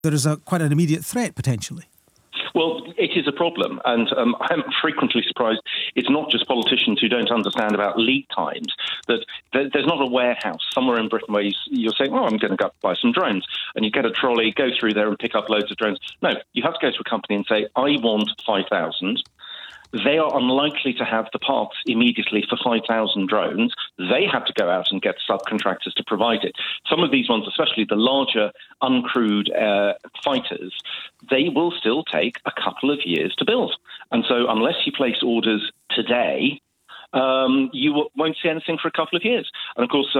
there is quite an immediate threat potentially. Well, it is a problem, and I'm frequently surprised it's not just politicians who don't understand about lead times, that there's not a warehouse somewhere in Britain where you're saying, I'm going to go buy some drones, and you get a trolley, go through there and pick up loads of drones. No, you have to go to a company and say, I want 5,000. They are unlikely to have the parts immediately for 5,000 drones. They have to go out and get subcontractors to provide it. Some of these ones, especially the larger uncrewed fighters, they will still take a couple of years to build. And so unless you place orders today, you won't see anything for a couple of years. And of course,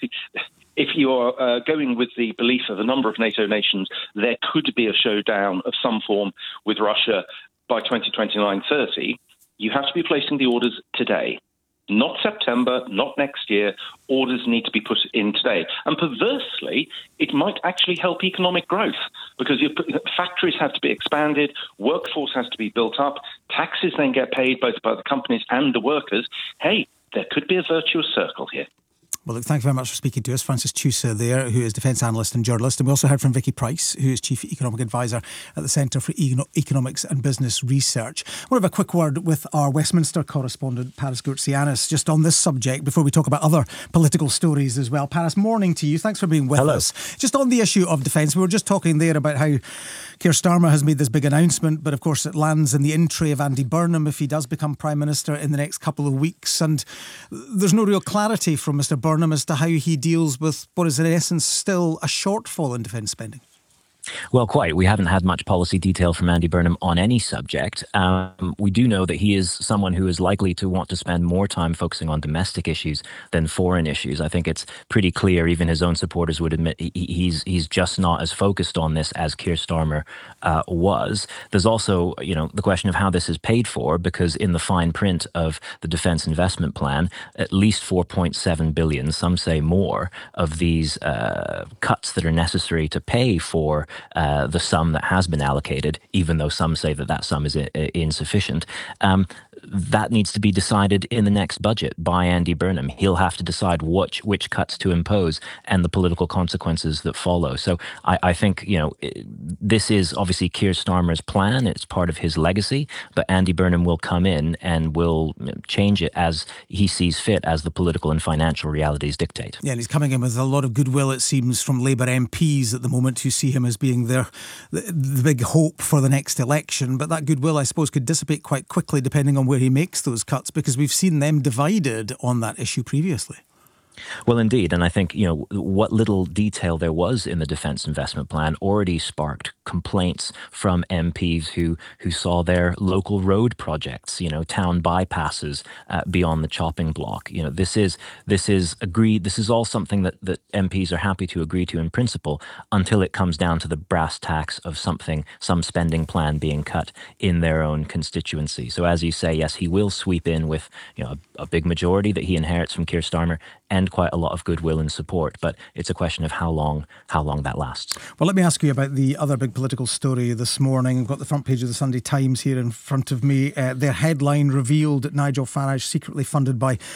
if you are going with the belief of a number of NATO nations, there could be a showdown of some form with Russia by 2029-30, you have to be placing the orders today. Not September, not next year. Orders need to be put in today. And perversely, it might actually help economic growth because your factories have to be expanded, workforce has to be built up, taxes then get paid both by the companies and the workers. Hey, there could be a virtuous circle here. Well, look, thank you very much for speaking to us. Francis Tusa there, who is defence analyst and journalist. And we also heard from Vicky Price, who is Chief Economic Advisor at the Centre for Economics and Business Research. I want to have a quick word with our Westminster correspondent, Paris Gourtsianis, just on this subject before we talk about other political stories as well. Paris, morning to you. Thanks for being with us. Just on the issue of defence, we were just talking there about how Keir Starmer has made this big announcement, but of course it lands in the in tray of Andy Burnham if he does become Prime Minister in the next couple of weeks. And there's no real clarity from Mr Burnham as to how he deals with what is in essence still a shortfall in defence spending. Well, quite. We haven't had much policy detail from Andy Burnham on any subject. We do know that he is someone who is likely to want to spend more time focusing on domestic issues than foreign issues. I think it's pretty clear, even his own supporters would admit he's just not as focused on this as Keir Starmer was. There's also, the question of how this is paid for, because in the fine print of the Defence Investment Plan, at least 4.7 billion, some say more, of these cuts that are necessary to pay for the sum that has been allocated, even though some say that sum is insufficient. That needs to be decided in the next budget by Andy Burnham. He'll have to decide which cuts to impose and the political consequences that follow. So I think, this is obviously Keir Starmer's plan. It's part of his legacy, but Andy Burnham will come in and will change it as he sees fit, as the political and financial realities dictate. Yeah, and he's coming in with a lot of goodwill, it seems, from Labour MPs at the moment, who see him as being the big hope for the next election. But that goodwill, I suppose, could dissipate quite quickly depending on where he makes those cuts, because we've seen them divided on that issue previously. Well, indeed. And I think, what little detail there was in the Defence Investment Plan already sparked complaints from MPs who saw their local road projects, town bypasses beyond the chopping block. This is agreed. This is all something that MPs are happy to agree to in principle until it comes down to the brass tacks of some spending plan being cut in their own constituency. So as you say, yes, he will sweep in with, a big majority that he inherits from Keir Starmer and quite a lot of goodwill and support, but it's a question of how long that lasts. Well, let me ask you about the other big political story this morning. I've got the front page of the Sunday Times here in front of me. Their headline revealed that Nigel Farage secretly funded by